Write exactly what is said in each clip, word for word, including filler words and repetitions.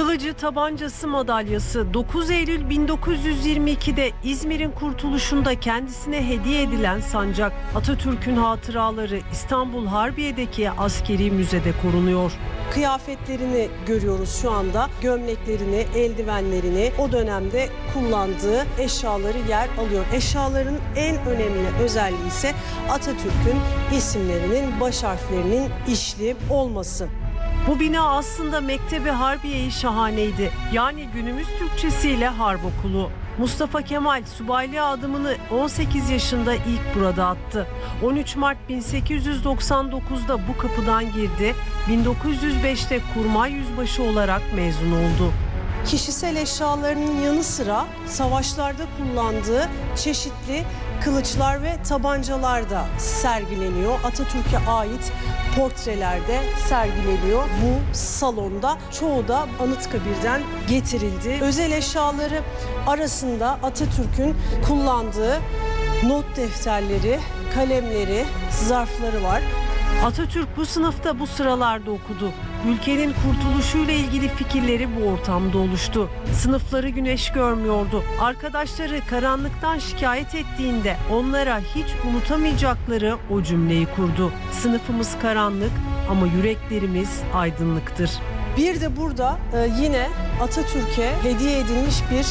Kılıcı Tabancası Madalyası dokuz Eylül bin dokuz yüz yirmi ikide İzmir'in kurtuluşunda kendisine hediye edilen sancak, Atatürk'ün hatıraları İstanbul Harbiye'deki askeri müzede korunuyor. Kıyafetlerini görüyoruz şu anda. Gömleklerini, eldivenlerini, o dönemde kullandığı eşyaları yer alıyor. Eşyaların en önemli özelliği ise Atatürk'ün isimlerinin, baş harflerinin işli olması. Bu bina aslında Mektebi Harbiye-i Şahane'ydi. Yani günümüz Türkçesiyle Harp Okulu. Mustafa Kemal subaylığa adımını on sekiz yaşında ilk burada attı. on üç Mart bin sekiz yüz doksan dokuzda bu kapıdan girdi. bin dokuz yüz beşte kurmay yüzbaşı olarak mezun oldu. Kişisel eşyalarının yanı sıra savaşlarda kullandığı çeşitli kılıçlar ve tabancalar da sergileniyor. Atatürk'e ait portreler de sergileniyor bu salonda. Çoğu da Anıtkabir'den getirildi. Özel eşyaları arasında Atatürk'ün kullandığı not defterleri, kalemleri, zarfları var. Atatürk bu sınıfta bu sıralarda okudu. Ülkenin kurtuluşuyla ilgili fikirleri bu ortamda oluştu. Sınıfları güneş görmüyordu. Arkadaşları karanlıktan şikayet ettiğinde onlara hiç unutamayacakları o cümleyi kurdu. Sınıfımız karanlık ama yüreklerimiz aydınlıktır. Bir de burada e, yine Atatürk'e hediye edilmiş bir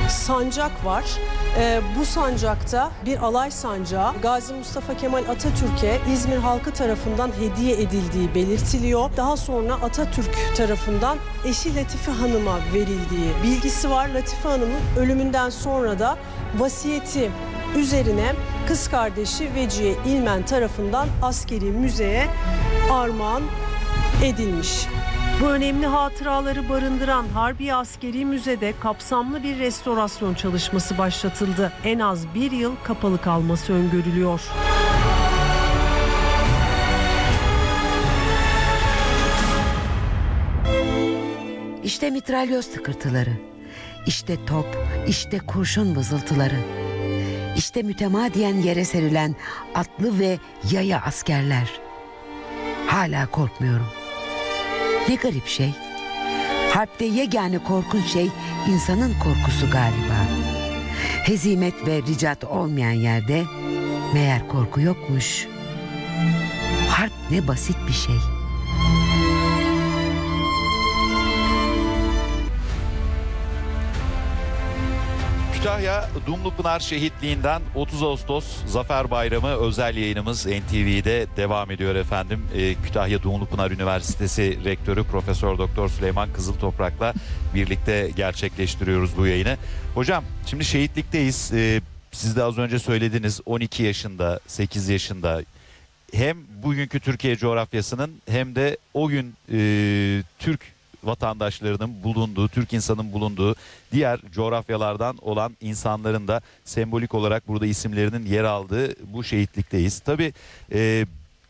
sancak var. E, bu sancakta bir alay sancağı Gazi Mustafa Kemal Atatürk'e İzmir halkı tarafından hediye edildiği belirtiliyor. Daha sonra Atatürk tarafından eşi Latife Hanım'a verildiği bilgisi var. Latife Hanım'ın ölümünden sonra da vasiyeti üzerine kız kardeşi Vecihe İlmen tarafından askeri müzeye armağan edilmiş. Bu önemli hatıraları barındıran Harbiye Askeri Müze'de kapsamlı bir restorasyon çalışması başlatıldı. En az bir yıl kapalı kalması öngörülüyor. İşte mitralyoz tıkırtıları, işte top, işte kurşun vızıltıları, işte mütemadiyen yere serilen atlı ve yaya askerler. Hala korkmuyorum. Ne garip şey. Harpte yegane korkunç şey insanın korkusu galiba. Hezimet ve ricat olmayan yerde meğer korku yokmuş. Harp ne basit bir şey. Kütahya Dumlupınar Şehitliği'nden otuz Ağustos Zafer Bayramı özel yayınımız N T V'de devam ediyor efendim. Ee, Kütahya Dumlupınar Üniversitesi Rektörü Profesör Doktor Süleyman Kızıltoprak'la birlikte gerçekleştiriyoruz bu yayını. Hocam şimdi şehitlikteyiz. Ee, siz de az önce söylediniz, on iki yaşında, sekiz yaşında hem bugünkü Türkiye coğrafyasının hem de o gün e, Türk vatandaşlarının bulunduğu, Türk insanın bulunduğu diğer coğrafyalardan olan insanların da sembolik olarak burada isimlerinin yer aldığı bu şehitlikteyiz. Tabii e,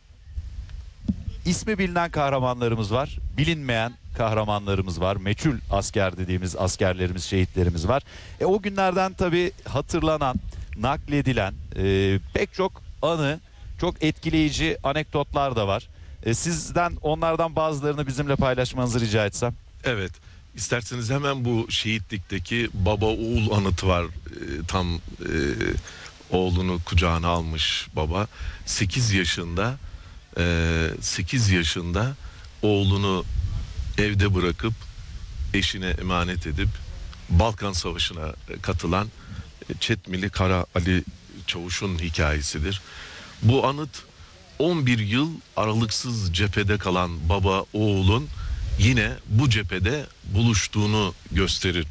ismi bilinen kahramanlarımız var, bilinmeyen kahramanlarımız var, meçhul asker dediğimiz askerlerimiz, şehitlerimiz var. E, o günlerden tabii hatırlanan, nakledilen e, pek çok anı, çok etkileyici anekdotlar da var. Sizden onlardan bazılarını bizimle paylaşmanızı rica etsem. Evet. İsterseniz hemen bu şehitlikteki baba oğul anıtı var. Ee, tam e, oğlunu kucağına almış baba. sekiz yaşında e, sekiz yaşında oğlunu evde bırakıp eşine emanet edip Balkan Savaşı'na katılan Çetmili Kara Ali Çavuş'un hikayesidir. Bu anıt on bir yıl aralıksız cephede kalan baba oğulun yine bu cephede buluştuğunu gösterir.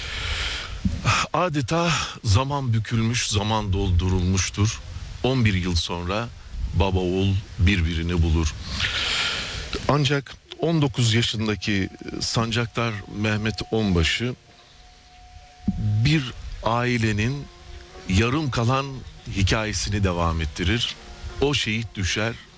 Adeta zaman bükülmüş, zaman doldurulmuştur. on bir yıl sonra baba oğul birbirini bulur. Ancak on dokuz yaşındaki Sancaktar Mehmet Onbaşı bir ailenin yarım kalan hikayesini devam ettirir. O şehit düşer,